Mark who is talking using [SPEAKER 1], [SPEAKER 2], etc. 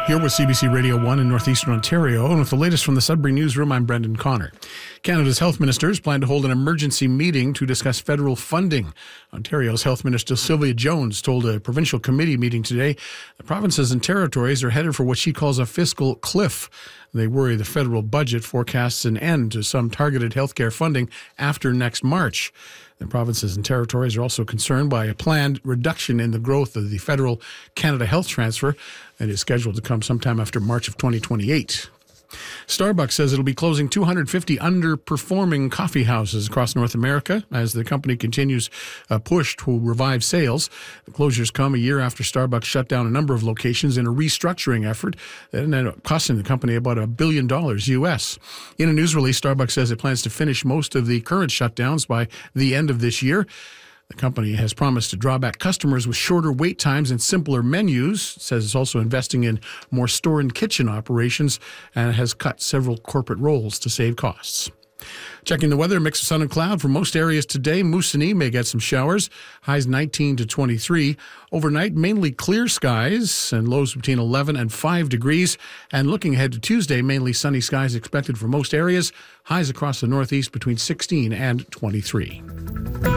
[SPEAKER 1] Here with CBC Radio 1 in Northeastern Ontario, and with the latest from the Sudbury Newsroom, I'm Brendan Connor. Canada's health ministers plan to hold an emergency meeting to discuss federal funding. Ontario's Health Minister Sylvia Jones told a provincial committee meeting today that provinces and territories are headed for what she calls a fiscal cliff. They worry the federal budget forecasts an end to some targeted healthcare funding after next March. The provinces and territories are also concerned by a planned reduction in the growth of the federal Canada Health Transfer that is scheduled to come sometime after March of 2028. Starbucks says it'll be closing 250 underperforming coffee houses across North America as the company continues a push to revive sales. The closures come a year after Starbucks shut down a number of locations in a restructuring effort that ended up costing the company about $1 billion US. In a news release, Starbucks says it plans to finish most of the current shutdowns by the end of this year. The company has promised to draw back customers with shorter wait times and simpler menus. It says it's also investing in more store and kitchen operations and has cut several corporate roles to save costs. Checking the weather, mix of sun and cloud for most areas today. Moosonee may get some showers, highs 19 to 23. Overnight, mainly clear skies and lows between 11 and 5 degrees. And looking ahead to Tuesday, mainly sunny skies expected for most areas. Highs across the northeast between 16 and 23.